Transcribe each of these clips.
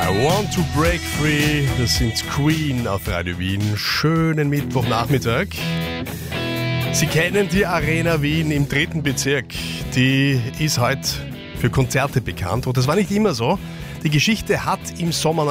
I want to break free. Das sind Queen auf Radio Wien. Schönen Mittwochnachmittag. Sie kennen die Arena Wien im 3. Bezirk. Die ist heute für Konzerte bekannt. Und das war nicht immer so. Die Geschichte hat im Sommer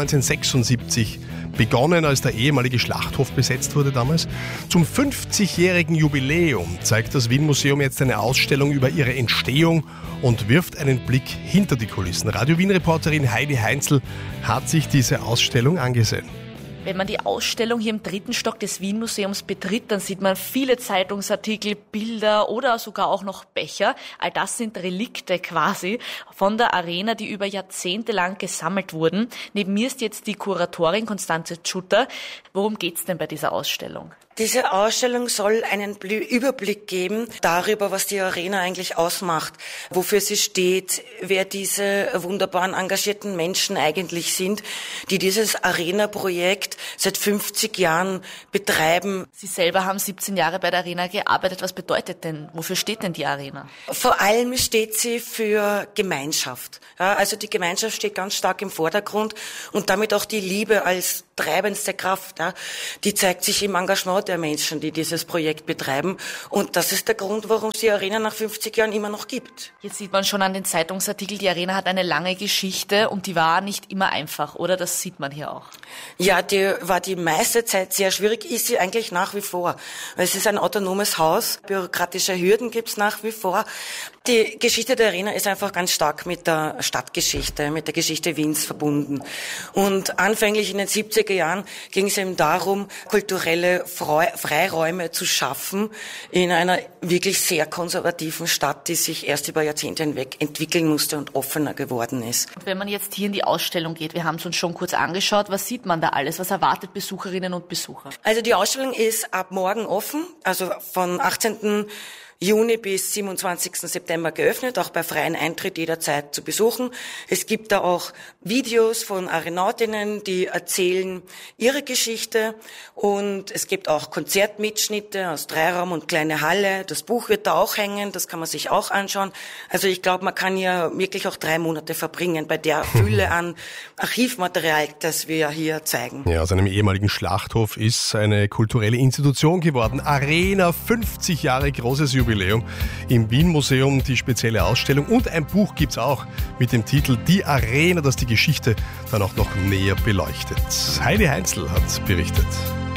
1976 begonnen, als der ehemalige Schlachthof besetzt wurde damals. Zum 50-jährigen Jubiläum zeigt das Wien-Museum jetzt eine Ausstellung über ihre Entstehung und wirft einen Blick hinter die Kulissen. Radio Wien-Reporterin Heidi Heinzel hat sich diese Ausstellung angesehen. Wenn man die Ausstellung hier im 3. Stock des Wien-Museums betritt, dann sieht man viele Zeitungsartikel, Bilder oder sogar auch noch Becher. All das sind Relikte quasi von der Arena, die über Jahrzehnte lang gesammelt wurden. Neben mir ist jetzt die Kuratorin Konstanze Tschutter. Worum geht's denn bei dieser Ausstellung? Diese Ausstellung soll einen Überblick geben darüber, was die Arena eigentlich ausmacht, wofür sie steht, wer diese wunderbaren engagierten Menschen eigentlich sind, die dieses Arena-Projekt seit 50 Jahren betreiben. Sie selber haben 17 Jahre bei der Arena gearbeitet. Was bedeutet denn, wofür steht denn die Arena? Vor allem steht sie für Gemeinschaft. Ja, also die Gemeinschaft steht ganz stark im Vordergrund und damit auch die Liebe als treibendste Kraft. Ja, die zeigt sich im Engagement der Menschen, die dieses Projekt betreiben. Und das ist der Grund, warum es die Arena nach 50 Jahren immer noch gibt. Jetzt sieht man schon an den Zeitungsartikeln, die Arena hat eine lange Geschichte und die war nicht immer einfach, oder? Das sieht man hier auch. Ja, die war die meiste Zeit sehr schwierig, ist sie eigentlich nach wie vor. Es ist ein autonomes Haus, bürokratische Hürden gibt's nach wie vor. Die Geschichte der Arena ist einfach ganz stark mit der Stadtgeschichte, mit der Geschichte Wiens verbunden. Und anfänglich in den 70er Jahren ging es eben darum, kulturelle Freiräume zu schaffen in einer wirklich sehr konservativen Stadt, die sich erst über Jahrzehnte hinweg entwickeln musste und offener geworden ist. Und wenn man jetzt hier in die Ausstellung geht, wir haben es uns schon kurz angeschaut, was sieht man da alles? Was erwartet Besucherinnen und Besucher? Also die Ausstellung ist ab morgen offen, also von 18. Juni bis 27. September geöffnet, auch bei freiem Eintritt jederzeit zu besuchen. Es gibt da auch Videos von Arenautinnen, die erzählen ihre Geschichte, und es gibt auch Konzertmitschnitte aus Dreiraum und kleine Halle. Das Buch wird da auch hängen, das kann man sich auch anschauen. Also ich glaube, man kann ja wirklich auch 3 Monate verbringen bei der Fülle an Archivmaterial, das wir hier zeigen. Ja, aus einem ehemaligen Schlachthof ist eine kulturelle Institution geworden. Arena, 50 Jahre großes Jubiläum. Im Wien-Museum die spezielle Ausstellung und ein Buch gibt's auch mit dem Titel Die Arena, das die Geschichte dann auch noch näher beleuchtet. Heidi Heinzel hat berichtet.